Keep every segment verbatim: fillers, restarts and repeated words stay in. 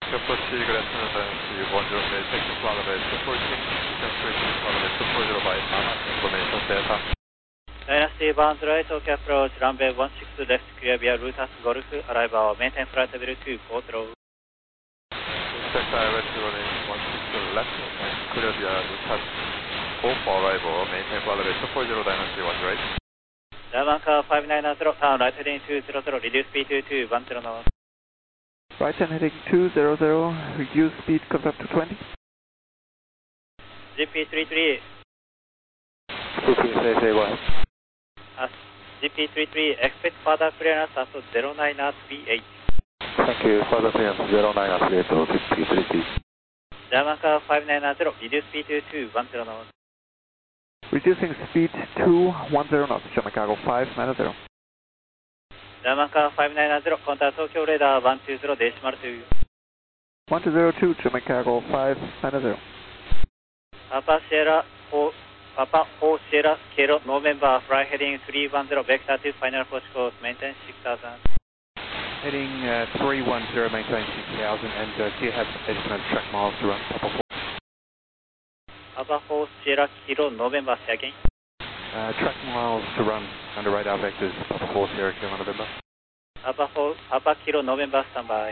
Approach Grand Tennessee one zero eight, take the flight of it, approaching, demonstration flight of it, four zero by Mama, information data. Dynasty one zero eight, OK approach, runway one six left, clear via Rutas Golf, arrival, maintain flight level two, control. Check direct running one six left, clear via Rutas four for arrival, maintain flight level four zero Dynasty one zero eight. German car five nine zero, turn right heading two zero zero, reduce speed to two one zero knots. Right hand heading two zero zero, reduce speed comes up to twenty. G P three three. G P say say what? Uh, G P three three, expect further clearance at zero nine at three eight. Thank you, further clearance zero nine at three eight to G P three three. German car five nine zero, reduce speed to two one zero knots. Reducing speed to one zero knots, German cargo five nine zero. German car five nine zero, contact Tokyo radar one two zero decimal two. one two zero two, German cargo five nine zero. Papa Sierra four, Papa four Sierra Kilo, November, fly heading three one zero, vector to final approach course, maintain six thousand. Heading uh, three one zero, maintain six thousand, and uh, do you have estimated track miles to run? Papa four. Papa four Sierra Kilo, November, say again. Uh, track miles to run under radar vectors, Papa four Sierra Kilo November. Papa four, Papa Kilo, November, standby.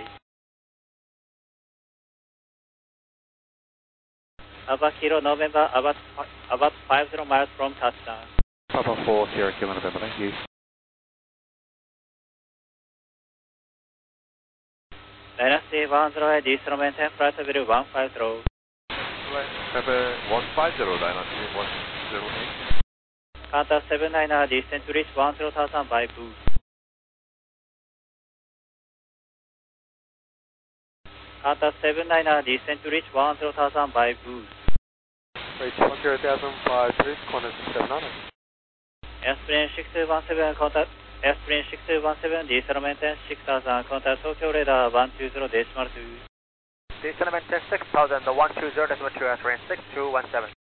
Papa Kilo, November, about, about five zero miles from touchdown. Papa four Sierra Kilo November, thank you. Dynasty one zero eight, descent maintain flight level one five zero. Level one five zero Dynasty one zero eight. Contact seven nine, descent to reach one zero thousand by boost. Contact seven nine, descent to reach one zero thousand by boost. Reach one zero thousand by boost, corner seven nine. Airplane six two one seven, contact Airplane six two one seven, descent maintain six thousand, contact Tokyo radar one two zero decimal two. Descent maintain six thousand, one two zero decimal two, Airplane six two one seven.